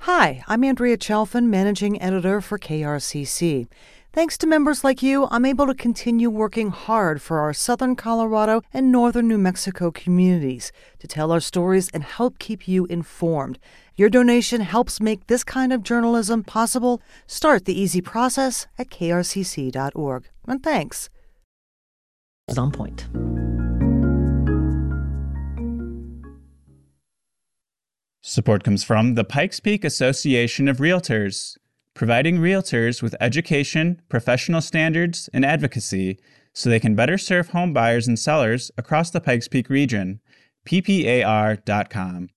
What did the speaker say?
Hi, I'm Andrea Chalfin, Managing Editor for KRCC. Thanks to members like you, I'm able to continue working hard for our southern Colorado and northern New Mexico communities to tell our stories and help keep you informed. Your donation helps make this kind of journalism possible. Start the easy process at krcc.org. And thanks. On point. Support comes from the Pikes Peak Association of Realtors, providing realtors with education, professional standards, and advocacy so they can better serve home buyers and sellers across the Pikes Peak region. ppar.com.